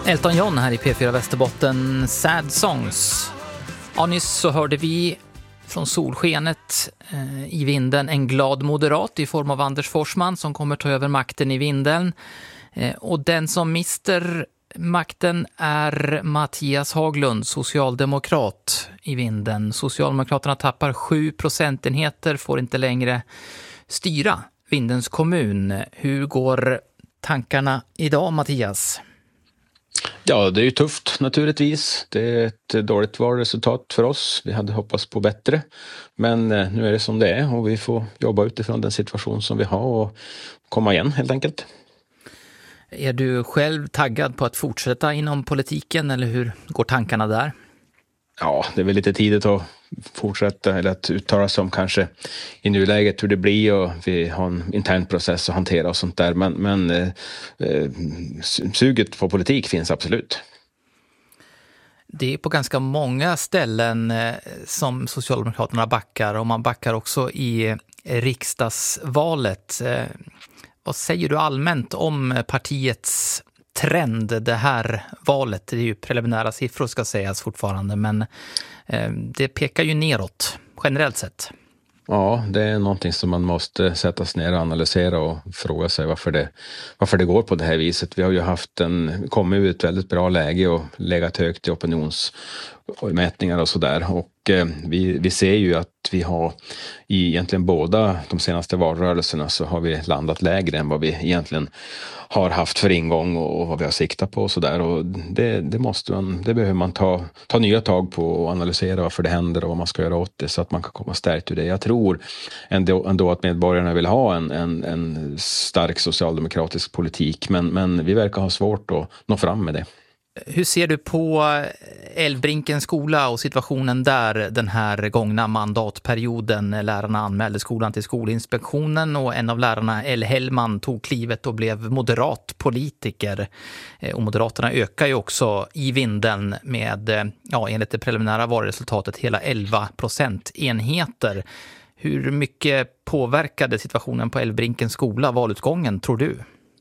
Elton John här i P4 Västerbotten, Sad Songs. Ja, nyss så hörde vi från solskenet i Vindeln en glad moderat i form av Anders Forsman som kommer ta över makten i Vindeln. Och den som mister makten är Mattias Haglund, socialdemokrat i Vindeln. Socialdemokraterna tappar 7 procentenheter, får inte längre styra Vindelns kommun. Hur går tankarna idag, Mattias? Ja, det är ju tufft naturligtvis. Det är ett dåligt valresultat för oss. Vi hade hoppats på bättre. Men nu är det som det är och vi får jobba utifrån den situation som vi har och komma igen helt enkelt. Är du själv taggad på att fortsätta inom politiken eller hur går tankarna där? Ja, det är väl lite tidigt att fortsätta eller att uttala sig om kanske i nuläget hur det blir och vi har en intern process att hantera och sånt där. Men suget på politik finns absolut. Det är på ganska många ställen som Socialdemokraterna backar och man backar också i riksdagsvalet. Vad säger du allmänt om partiets trend det här valet? Det är ju preliminära siffror ska sägas fortfarande, men det pekar ju neråt generellt sett. Ja, det är någonting som man måste sätta sig ner och analysera och fråga sig varför det går på det här viset. Vi har ju kommit ut ett väldigt bra läge och legat högt i opinionsmätningar och sådär. Och vi ser ju att vi har i egentligen båda de senaste valrörelserna så har vi landat lägre än vad vi egentligen har haft för ingång och vad vi har siktat på och sådär. Och det behöver man ta nya tag på och analysera varför det händer och vad man ska göra åt det så att man kan komma stärkt ur det. Jag tror ändå att medborgarna vill ha en stark socialdemokratisk politik men vi verkar ha svårt att nå fram med det. Hur ser du på Älvbrinkens skola och situationen där den här gångna mandatperioden? Lärarna anmälde skolan till Skolinspektionen och en av lärarna, El Hellman, tog klivet och blev moderat politiker. Och Moderaterna ökar ju också i Vindeln med, enligt det preliminära valresultatet, hela 11 procentenheter. Hur mycket påverkade situationen på Älvbrinkens skola valutgången, tror du?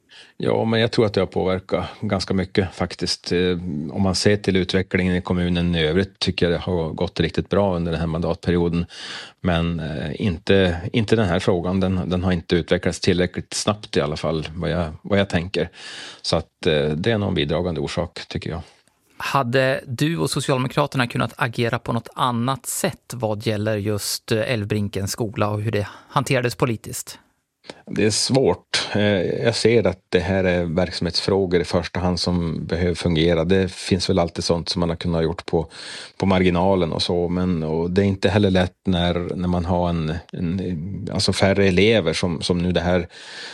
Ja, men jag tror att det har påverkat ganska mycket faktiskt. Om man ser till utvecklingen i kommunen i övrigt tycker jag det har gått riktigt bra under den här mandatperioden. Men inte den här frågan, den har inte utvecklats tillräckligt snabbt i alla fall vad jag tänker. Så att det är någon bidragande orsak tycker jag. Hade du och Socialdemokraterna kunnat agera på något annat sätt vad gäller just Älvbrinkens skola och hur det hanterades politiskt? Det är svårt. Jag ser att det här är verksamhetsfrågor i första hand som behöver fungera. Det finns väl alltid sånt som man har kunnat gjort på marginalen och så. Och det är inte heller lätt när man har alltså färre elever som nu det här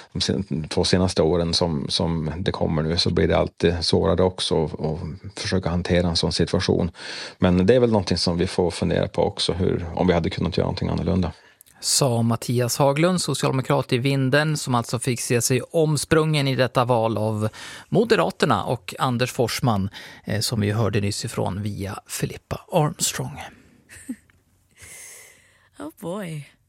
de 2 senaste åren som det kommer nu, så blir det alltid svårare också att försöka hantera en sån situation. Men det är väl någonting som vi får fundera på också, om vi hade kunnat göra någonting annorlunda. Sa Mattias Haglund, socialdemokrat i Vindeln, som alltså fick se sig omsprungen i detta val av Moderaterna och Anders Forsman, som vi hörde nyss ifrån via Filippa Armstrong. Oh boy.